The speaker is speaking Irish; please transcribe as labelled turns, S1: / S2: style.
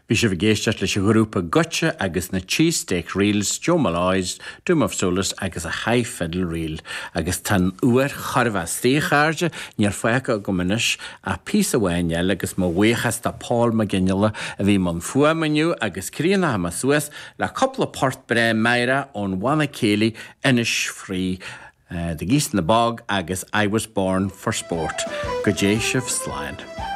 S1: Bhí sé bhgéisteart leis grúpa gutse agus na cheesesteak reels Joe Malloy's Doom of Solas agus a high fiddle reel agus tan uair chorfa stícharge níor feica go munis a pís ahhaine agus má bhuichas tá Paul McGinnill a bhí man fuamaniu agus críanna ma suas le coppla port bre meira ón wana céli inis frí the geese in the bog agus I was born for sport. Go dé sibh sláin.